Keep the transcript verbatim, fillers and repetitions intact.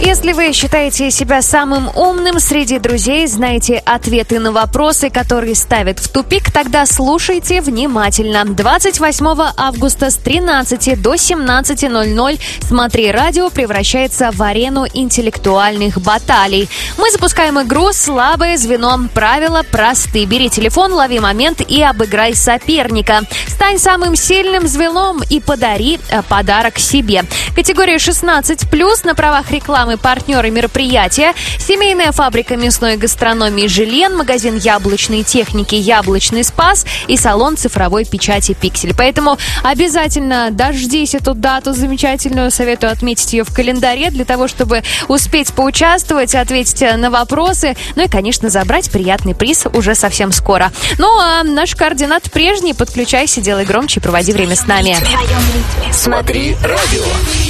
Если вы считаете себя самым умным среди друзей, знаете ответы на вопросы, которые ставят в тупик, тогда слушайте внимательно. двадцать восьмого августа с тринадцати до семнадцати ноль ноль «Смотри радио» превращается в арену интеллектуальных баталий. Мы запускаем игру «Слабое звено». Правила просты. Бери телефон, лови момент и обыграй соперника. Стань самым сильным звеном и подари э, подарок себе. Категория шестнадцать плюс, на правах рекламы партнеры мероприятия: семейная фабрика мясной гастрономии «Жилен», магазин яблочной техники «Яблочный спас» и салон цифровой печати «Пиксель». Поэтому обязательно дождись эту дату замечательную, советую отметить ее в календаре для того, чтобы успеть поучаствовать, ответить на вопросы, ну и, конечно, забрать приятный приз уже совсем скоро. Ну а наш координат прежний. Подключайся, делай громче и проводи время с нами. Смотри радио.